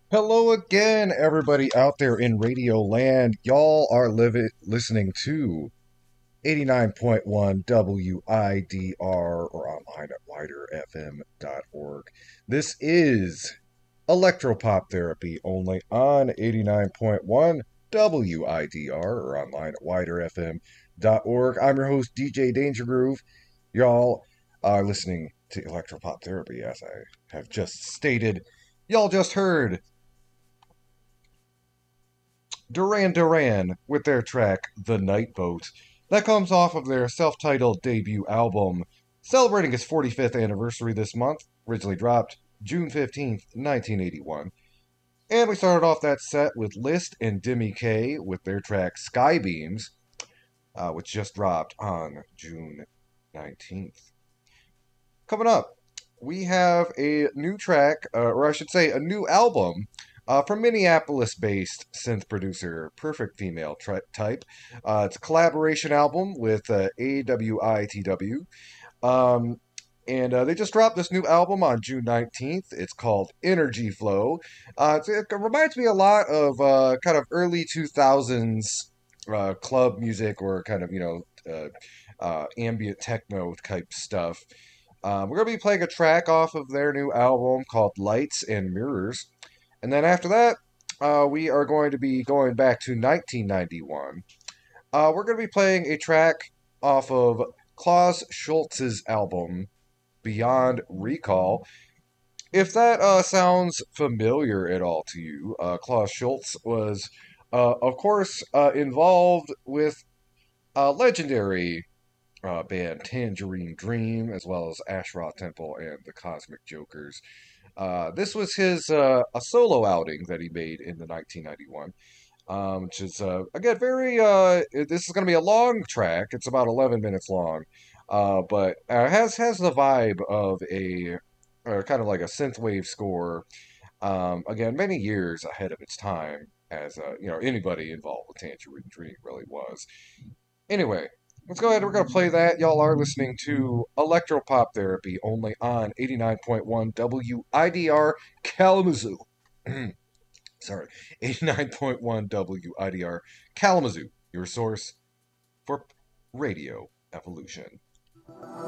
Hello again, everybody out there in Radio Land. Y'all are listening to 89.1 WIDR or online at widerfm.org. This is Electropop Therapy only on 89.1 WIDR or online at widerfm.org. I'm your host, DJ Danger Groove. Y'all are listening to Electropop Therapy, as I have just stated. Y'all just heard Duran Duran with their track The Night Boat. That comes off of their self titled debut album, celebrating its 45th anniversary this month, originally dropped June 15th, 1981. And we started off that set with List and Demi K with their track Skybeams, which just dropped on June 19th. Coming up, we have a new track, or I should say, a new album from Minneapolis based synth producer Perfect Female Type. It's a collaboration album with AWITW. And they just dropped this new album on June 19th. It's called Energy Flow. It reminds me a lot of kind of early 2000s club music or kind of, ambient techno type stuff. We're going to be playing a track off of their new album called Lights and Mirrors. And then after that, we are going to be going back to 1991. We're going to be playing a track off of Klaus Schultz's album, Beyond Recall. If that sounds familiar at all to you, Klaus Schultz was, of course, involved with legendary band Tangerine Dream, as well as Asherah Temple and the Cosmic Jokers. This was his a solo outing that he made in the 1991, which is again very. This is going to be a long track. It's about 11 minutes long, but has the vibe of a kind of like a synthwave score. Again, many years ahead of its time, as anybody involved with Tangerine Dream really was. Anyway, let's go ahead. We're going to play that. Y'all are listening to Electropop Therapy only on 89.1 WIDR Kalamazoo. Sorry, 89.1 WIDR Kalamazoo, your source for radio evolution.